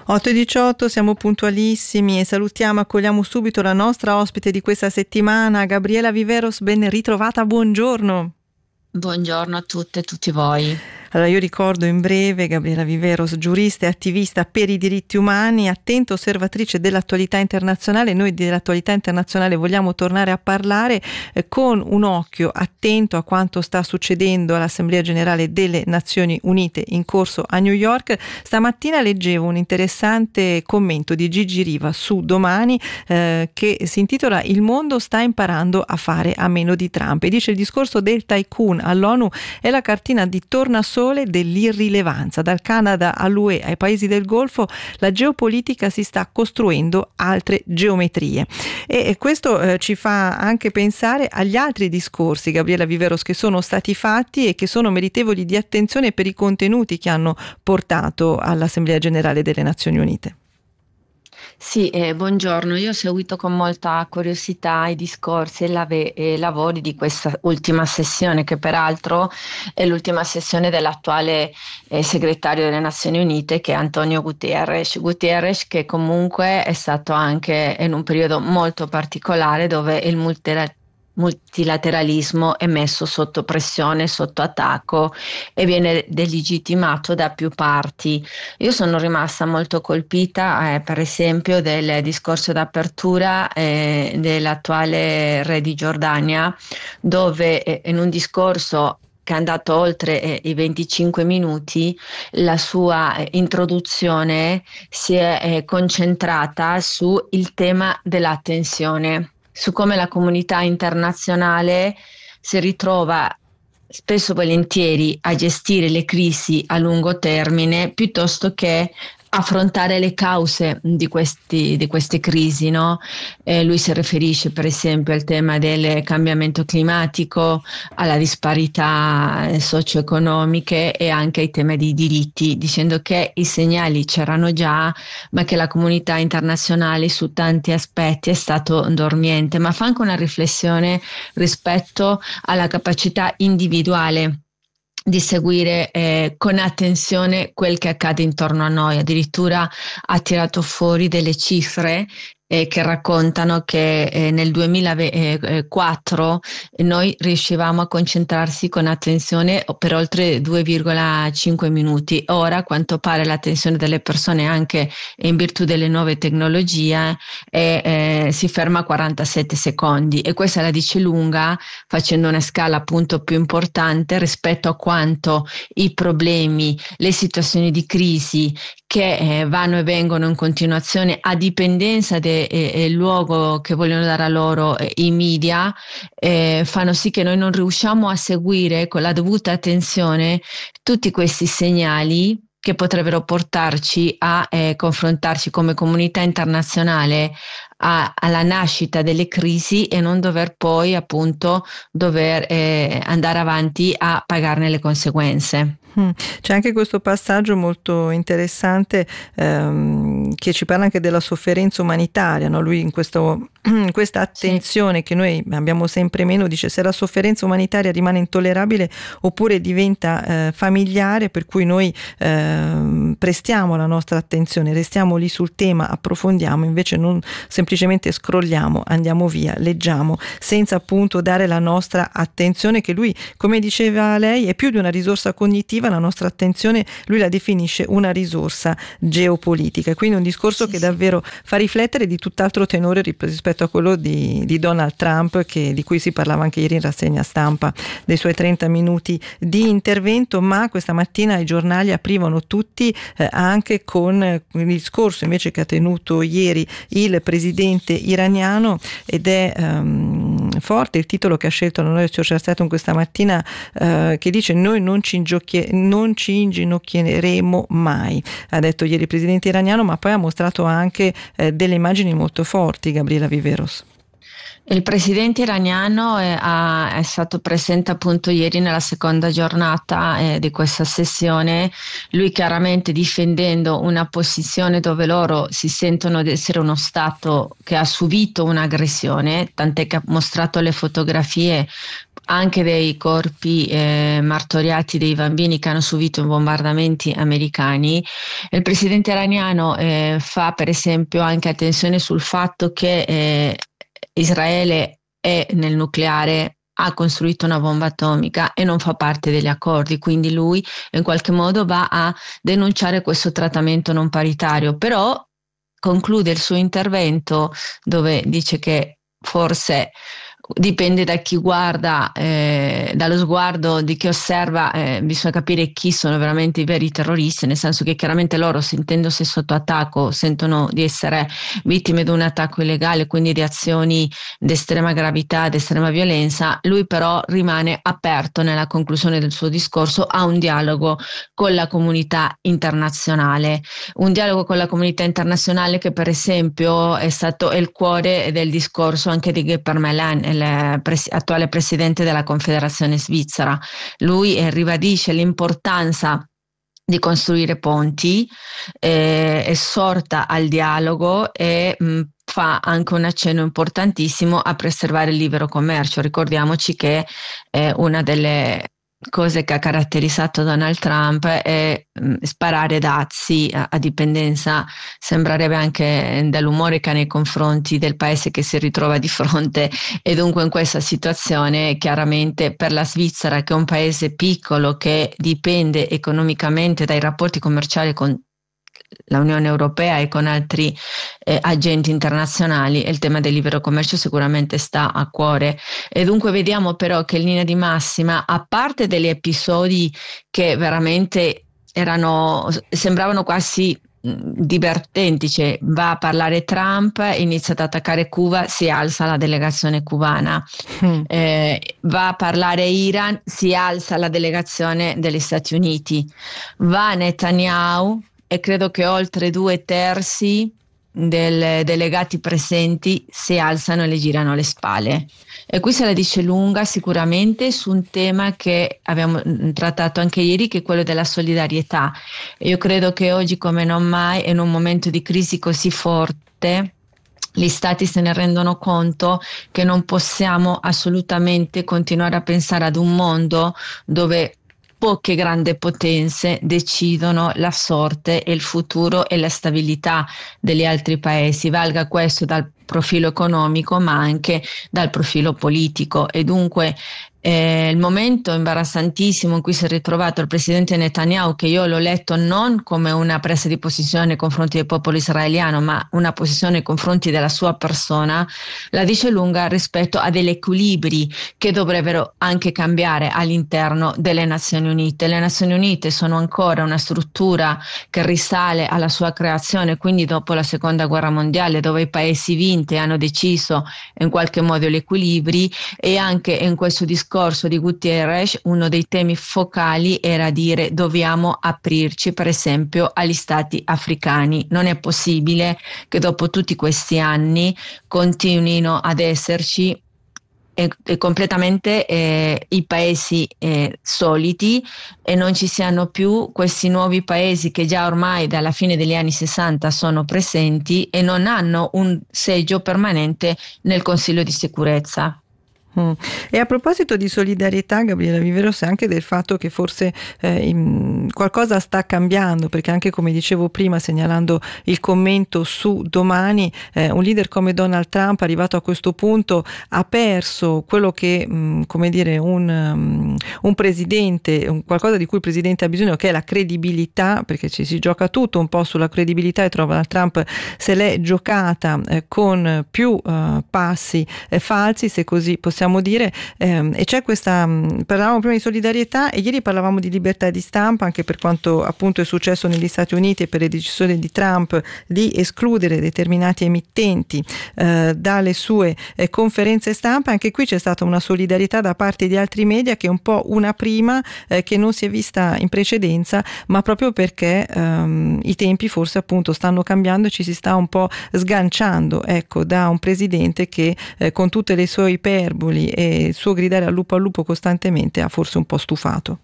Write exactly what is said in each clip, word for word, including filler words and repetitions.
otto e diciotto, siamo puntualissimi e salutiamo, accogliamo subito la nostra ospite di questa settimana, Gabriela Viveros, ben ritrovata, buongiorno. Buongiorno a tutte e tutti voi. Allora, io ricordo in breve Gabriela Viveros, giurista e attivista per i diritti umani, attenta osservatrice dell'attualità internazionale. Noi dell'attualità internazionale vogliamo tornare a parlare eh, con un occhio attento a quanto sta succedendo all'Assemblea Generale delle Nazioni Unite in corso a New York. Stamattina leggevo un interessante commento di Gigi Riva su Domani eh, che si intitola "Il mondo sta imparando a fare a meno di Trump" e dice: il discorso del tycoon all'ONU è la cartina di tornasole dell'irrilevanza. Dal Canada all'U E ai paesi del Golfo la geopolitica si sta costruendo altre geometrie e questo eh, ci fa anche pensare agli altri discorsi, Gabriela Viveros, che sono stati fatti e che sono meritevoli di attenzione per i contenuti che hanno portato all'Assemblea Generale delle Nazioni Unite. Sì, eh, buongiorno. Io ho seguito con molta curiosità i discorsi e, lave- e i lavori di questa ultima sessione, che peraltro è l'ultima sessione dell'attuale eh, segretario delle Nazioni Unite, che è Antonio Guterres. Guterres, che comunque è stato anche in un periodo molto particolare dove il multilateralismo multilateralismo è messo sotto pressione, sotto attacco e viene delegittimato da più parti. Io sono rimasta molto colpita, eh, per esempio, del discorso d'apertura eh, dell'attuale re di Giordania, dove eh, in un discorso che è andato oltre eh, i venticinque minuti, la sua eh, introduzione si è eh, concentrata sul tema dell'attenzione, su come la comunità internazionale si ritrova spesso volentieri a gestire le crisi a lungo termine piuttosto che affrontare le cause di, questi, di queste crisi, no? Eh, lui si riferisce per esempio al tema del cambiamento climatico, alla disparità socio-economiche e anche ai temi dei diritti, dicendo che i segnali c'erano già, ma che la comunità internazionale su tanti aspetti è stato dormiente, ma fa anche una riflessione rispetto alla capacità individuale di seguire eh, con attenzione quel che accade intorno a noi. Addirittura ha tirato fuori delle cifre eh, che raccontano che eh, nel duemilaquattro noi riuscivamo a concentrarsi con attenzione per oltre due virgola cinque minuti. Ora, a quanto pare, l'attenzione delle persone, anche in virtù delle nuove tecnologie, è, eh, si ferma a quarantasette secondi, e questa la dice lunga, facendo una scala appunto più importante rispetto a quanto i problemi, le situazioni di crisi che eh, vanno e vengono in continuazione a dipendenza del eh, luogo che vogliono dare a loro eh, i media, eh, fanno sì che noi non riusciamo a seguire con la dovuta attenzione tutti questi segnali che potrebbero portarci a eh, confrontarci come comunità internazionale a, alla nascita delle crisi e non dover poi appunto dover eh, andare avanti a pagarne le conseguenze. C'è anche questo passaggio molto interessante ehm, che ci parla anche della sofferenza umanitaria, no? Lui in questo, questa attenzione sì. che noi abbiamo sempre meno, dice: se la sofferenza umanitaria rimane intollerabile oppure diventa eh, familiare, per cui noi eh, prestiamo la nostra attenzione, restiamo lì sul tema, approfondiamo, invece non semplicemente scrolliamo, andiamo via, leggiamo, senza appunto dare la nostra attenzione, che lui, come diceva lei, è più di una risorsa cognitiva. La nostra attenzione lui la definisce una risorsa geopolitica, quindi un discorso sì, che sì. davvero fa riflettere di tutt'altro tenore rispetto a quello di, di Donald Trump, che, di cui si parlava anche ieri in rassegna stampa, dei suoi trenta minuti di intervento. Ma questa mattina i giornali aprivano tutti eh, anche con il discorso invece che ha tenuto ieri il presidente iraniano, ed è um, forte il titolo che ha scelto la New York Times questa mattina, uh, che dice: noi non ci ingiochiamo non ci inginocchieremo mai, ha detto ieri il presidente iraniano, ma poi ha mostrato anche eh, delle immagini molto forti, Gabriela Viveros. Il presidente iraniano è, ha- è stato presente appunto ieri nella seconda giornata eh, di questa sessione, lui chiaramente difendendo una posizione dove loro si sentono di essere uno Stato che ha subito un'aggressione, tant'è che ha mostrato le fotografie anche dei corpi eh, martoriati dei bambini che hanno subito i bombardamenti americani. Il presidente iraniano eh, fa per esempio anche attenzione sul fatto che eh, Israele è nel nucleare, ha costruito una bomba atomica e non fa parte degli accordi, quindi lui in qualche modo va a denunciare questo trattamento non paritario, però conclude il suo intervento dove dice che forse dipende da chi guarda, eh, dallo sguardo di chi osserva, eh, bisogna capire chi sono veramente i veri terroristi, nel senso che chiaramente loro, sentendosi sotto attacco, sentono di essere vittime di un attacco illegale, quindi di azioni di estrema gravità, di estrema violenza. Lui però rimane aperto nella conclusione del suo discorso a un dialogo con la comunità internazionale, un dialogo con la comunità internazionale che per esempio è stato il cuore del discorso anche di Geir Melen, il pres- attuale presidente della Confederazione Svizzera. Lui eh, ribadisce l'importanza di costruire ponti, eh, esorta al dialogo e mh, fa anche un accenno importantissimo a preservare il libero commercio. Ricordiamoci che eh, una delle cose che ha caratterizzato Donald Trump è mh, sparare dazi a, a dipendenza, sembrerebbe anche dall'umore che ha nei confronti del paese che si ritrova di fronte, e dunque in questa situazione chiaramente per la Svizzera, che è un paese piccolo che dipende economicamente dai rapporti commerciali con l'Unione Europea e con altri eh, agenti internazionali, il tema del libero commercio sicuramente sta a cuore. E dunque vediamo però che in linea di massima, a parte degli episodi che veramente erano, sembravano quasi mh, divertenti, cioè va a parlare Trump, inizia ad attaccare Cuba, si alza la delegazione cubana, Mm. eh, va a parlare Iran, si alza la delegazione degli Stati Uniti, va Netanyahu e credo che oltre due terzi dei delegati presenti si alzano e le girano le spalle. E qui se la dice lunga sicuramente su un tema che abbiamo mm, trattato anche ieri, che è quello della solidarietà. Io credo che oggi come non mai, in un momento di crisi così forte, gli stati se ne rendono conto che non possiamo assolutamente continuare a pensare ad un mondo dove poche grandi potenze decidono la sorte e il futuro e la stabilità degli altri paesi, valga questo dal profilo economico ma anche dal profilo politico. E dunque eh, il momento imbarazzantissimo in cui si è ritrovato il presidente Netanyahu, che io l'ho letto non come una presa di posizione nei confronti del popolo israeliano, ma una posizione nei confronti della sua persona, la dice lunga rispetto a degli equilibri che dovrebbero anche cambiare all'interno delle Nazioni Unite. Le Nazioni Unite sono ancora una struttura che risale alla sua creazione, quindi dopo la seconda guerra mondiale, dove i paesi vinti hanno deciso in qualche modo gli equilibri, e anche in questo discorso di Guterres uno dei temi focali era dire dobbiamo aprirci per esempio agli stati africani. Non è possibile che dopo tutti questi anni continuino ad esserci e, e completamente eh, i paesi eh, soliti, e non ci siano più questi nuovi paesi che già ormai dalla fine degli anni sessanta sono presenti e non hanno un seggio permanente nel Consiglio di sicurezza. Mm. E a proposito di solidarietà, Gabriella Viveros, anche del fatto che forse eh, in, qualcosa sta cambiando, perché anche come dicevo prima, segnalando il commento su Domani, eh, un leader come Donald Trump, arrivato a questo punto, ha perso quello che, mh, come dire, un, um, un presidente, un, qualcosa di cui il presidente ha bisogno, che è la credibilità, perché ci si gioca tutto un po' sulla credibilità, e Donald Trump se l'è giocata eh, con più uh, passi eh, falsi, se così possiamo possiamo dire, ehm, e c'è questa, parlavamo prima di solidarietà e ieri parlavamo di libertà di stampa, anche per quanto appunto è successo negli Stati Uniti e per le decisioni di Trump di escludere determinati emittenti eh, dalle sue eh, conferenze stampa. Anche qui c'è stata una solidarietà da parte di altri media, che è un po' una prima eh, che non si è vista in precedenza, ma proprio perché ehm, i tempi forse appunto stanno cambiando e ci si sta un po' sganciando, ecco, da un presidente che eh, con tutte le sue iperboli e il suo gridare al lupo al lupo costantemente ha forse un po' stufato.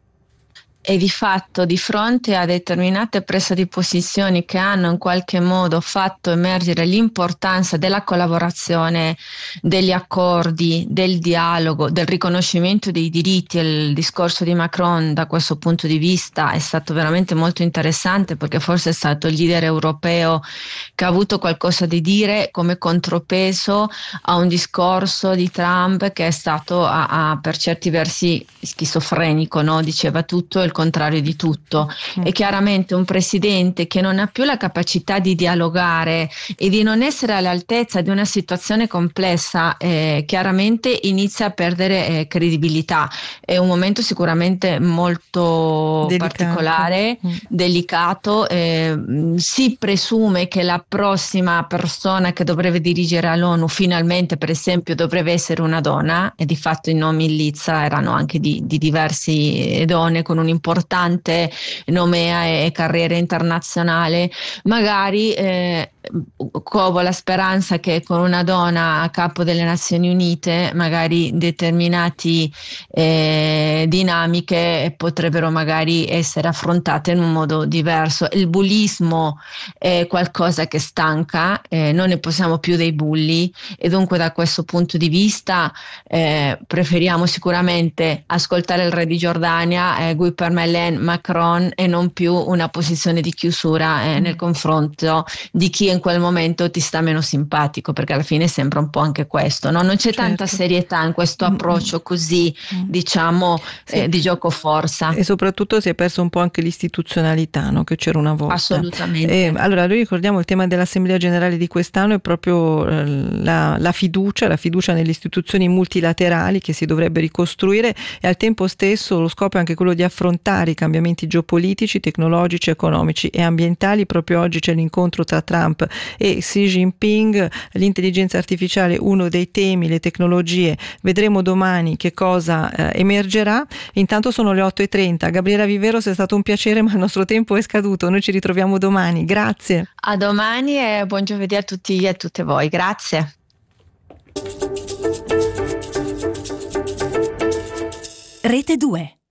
E di fatto, di fronte a determinate prese di posizioni che hanno in qualche modo fatto emergere l'importanza della collaborazione, degli accordi, del dialogo, del riconoscimento dei diritti, il discorso di Macron da questo punto di vista è stato veramente molto interessante, perché forse è stato il leader europeo che ha avuto qualcosa da dire come contropeso a un discorso di Trump che è stato a, a, per certi versi schizofrenico, no? Diceva tutto il contrario di tutto. È chiaramente un presidente che non ha più la capacità di dialogare e di non essere all'altezza di una situazione complessa, eh, chiaramente inizia a perdere eh, credibilità. È un momento sicuramente molto delicato. particolare, mm. delicato. Eh, si presume che la prossima persona che dovrebbe dirigere all'ONU finalmente, per esempio, dovrebbe essere una donna, e di fatto i nomi in lizza erano anche di, di diverse donne con un importante nomea e carriera internazionale. Magari eh, covo la speranza che con una donna a capo delle Nazioni Unite magari determinati eh, dinamiche potrebbero magari essere affrontate in un modo diverso. Il bullismo è qualcosa che stanca, eh, non ne possiamo più dei bulli, e dunque da questo punto di vista eh, preferiamo sicuramente ascoltare il re di Giordania, eh, Guy Parmelin, Macron, e non più una posizione di chiusura eh, nel confronto di chi in quel momento ti sta meno simpatico, perché alla fine sembra un po' anche questo, no? Non c'è certo. tanta serietà in questo approccio così, mm. diciamo, sì. eh, di gioco forza. E soprattutto si è perso un po' anche l'istituzionalità, no? Che c'era una volta. Assolutamente. E, allora, noi ricordiamo il tema dell'Assemblea Generale di quest'anno è proprio eh, la, la fiducia, la fiducia nelle istituzioni multilaterali che si dovrebbe ricostruire, e al tempo stesso lo scopo è anche quello di affrontare i cambiamenti geopolitici, tecnologici, economici e ambientali. Proprio oggi c'è l'incontro tra Trump e Xi Jinping, l'intelligenza artificiale uno dei temi, le tecnologie, vedremo domani che cosa eh, emergerà. Intanto sono le otto e trenta. Gabriella Viveros, è stato un piacere, ma il nostro tempo è scaduto, noi ci ritroviamo domani, grazie. A domani e buon giovedì a tutti e a tutte voi, grazie. Rete due.